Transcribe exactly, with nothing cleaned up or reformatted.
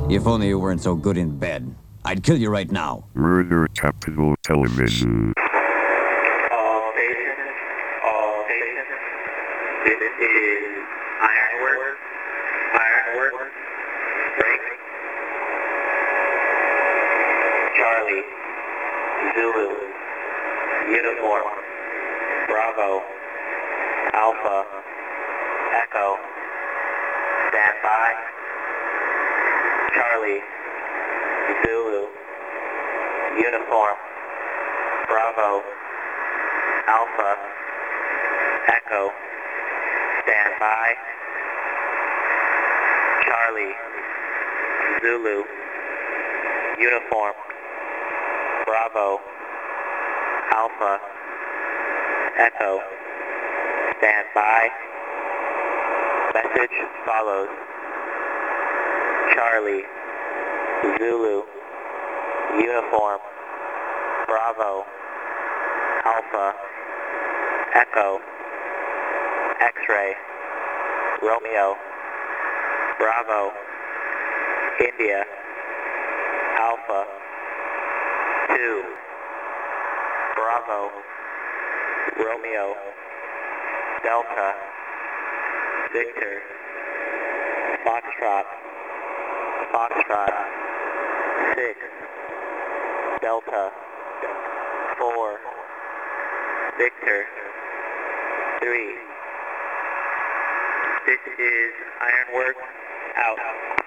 If only you weren't so good in bed. I'd kill you right now. Murder Capital Television. All stations, all stations. This is Ironworks, Ironworks, break. Charlie, Zulu, uniform, Bravo, Alpha, Echo, stand by. Charlie, Zulu, uniform, Bravo, Alpha, Echo, stand by. Charlie, Zulu, uniform, Bravo, Alpha, Echo, stand by. Message follows. Charlie, Zulu, uniform, Bravo, Alpha, Echo, X-ray, Romeo, Bravo, India, Alpha, two, Bravo, Romeo, Delta, Victor, Foxtrot, Foxtrot, six, Delta, four, Victor, three. This is Ironworks, out.